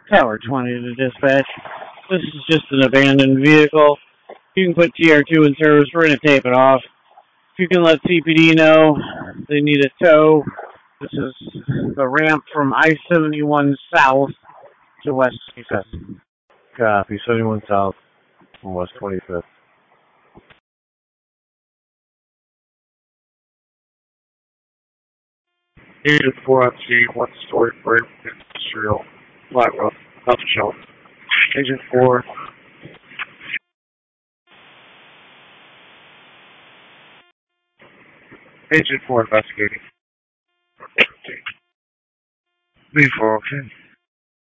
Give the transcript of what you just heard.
Tower 20 to dispatch. This is just an abandoned vehicle. You can put TR2 in service. We're going to tape it off. If you can let CPD know they need a tow. This is the ramp from I-71 south to West 25th. Copy, 71 South from West 25th. Agent 4 on scene, one story frame, industrial, flat roof, nothing shown. Agent 4. Agent 4 investigating. B4, okay.